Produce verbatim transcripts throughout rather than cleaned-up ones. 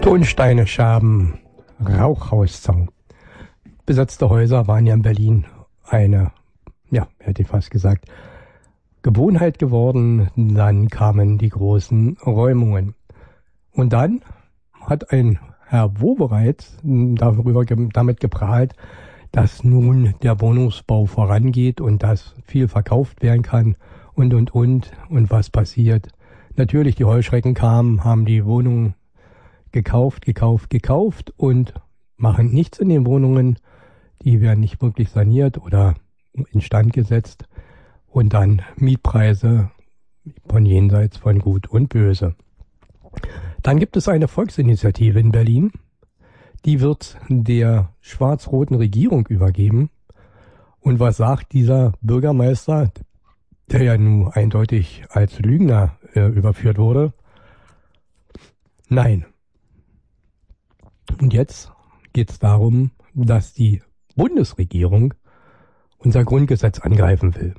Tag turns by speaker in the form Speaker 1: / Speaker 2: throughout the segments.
Speaker 1: Tonsteine, Scherben, Rauchhauszaun. Besetzte Häuser waren ja in Berlin eine, ja, hätte ich fast gesagt, Gewohnheit geworden. Dann kamen die großen Räumungen. Und dann hat ein Herr Wowereit darüber, damit geprahlt, dass nun der Wohnungsbau vorangeht und dass viel verkauft werden kann und, und, und. Und was passiert? Natürlich, die Heuschrecken kamen, haben die Wohnungen gekauft, gekauft, gekauft und machen nichts in den Wohnungen. Die werden nicht wirklich saniert oder instand gesetzt. Und dann Mietpreise von jenseits von Gut und Böse. Dann gibt es eine Volksinitiative in Berlin. Die wird der schwarz-roten Regierung übergeben. Und was sagt dieser Bürgermeister, der ja nun eindeutig als Lügner äh, überführt wurde? Nein. Und jetzt geht es darum, dass die Bundesregierung unser Grundgesetz angreifen will.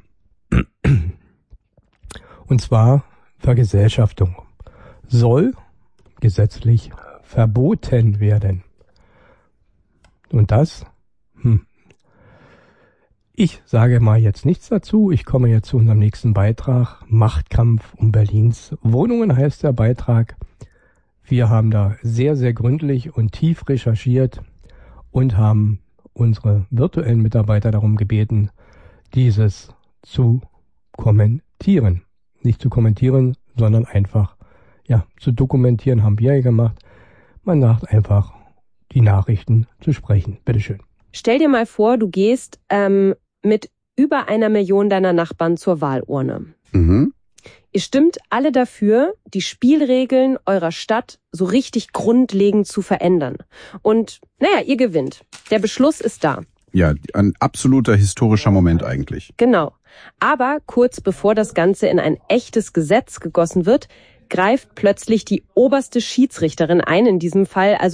Speaker 1: Und zwar Vergesellschaftung soll gesetzlich verboten werden. Und das, hm, ich sage mal jetzt nichts dazu. Ich komme jetzt zu unserem nächsten Beitrag. Machtkampf um Berlins Wohnungen heißt der Beitrag. Wir haben da sehr, sehr gründlich und tief recherchiert und haben unsere virtuellen Mitarbeiter darum gebeten, dieses zu kommentieren. Nicht zu kommentieren, sondern einfach, ja, zu dokumentieren, haben wir ja gemacht. Man sagt einfach, die Nachrichten zu sprechen. Bitteschön.
Speaker 2: Stell dir mal vor, du gehst ähm, mit über einer Million deiner Nachbarn zur Wahlurne.
Speaker 3: Mhm.
Speaker 2: Ihr stimmt alle dafür, die Spielregeln eurer Stadt so richtig grundlegend zu verändern. Und naja, ihr gewinnt. Der Beschluss ist da.
Speaker 3: Ja, ein absoluter historischer Moment eigentlich.
Speaker 2: Genau. Aber kurz bevor das Ganze in ein echtes Gesetz gegossen wird, greift plötzlich die oberste Schiedsrichterin ein, in diesem Fall also